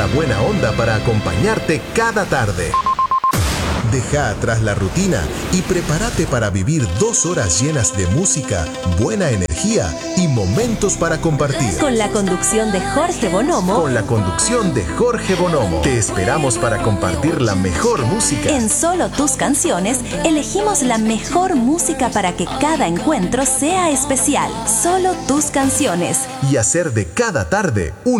la buena onda para acompañarte cada tarde. Deja atrás la rutina y prepárate para vivir 2 horas llenas de música, buena energía y momentos para compartir. Con la conducción de Jorge Bonomo. Te esperamos para compartir la mejor música. En Solo Tus Canciones, elegimos la mejor música para que cada encuentro sea especial. Solo Tus Canciones. Y hacer de cada tarde un